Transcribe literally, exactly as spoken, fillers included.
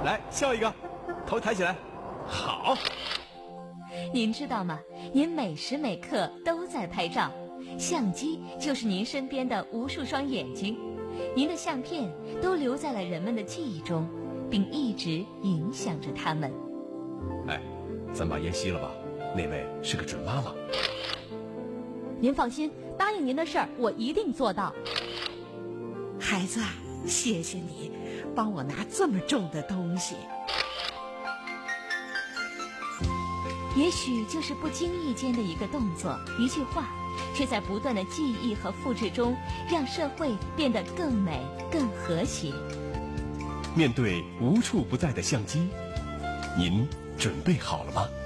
来笑一个，头抬起来，好。 您知道吗？您每时每刻都在拍照，相机就是您身边的无数双眼睛，您的相片都留在了人们的记忆中，并一直影响着他们。 哎，咱把烟熄了吧，那位是个准妈妈。 您放心，答应您的事儿我一定做到。 孩子，谢谢你帮我拿这么重的东西。 也许就是不经意间的一个动作，一句话，却在不断的记忆和复制中，让社会变得更美、更和谐。 面对无处不在的相机，您准备好了吗？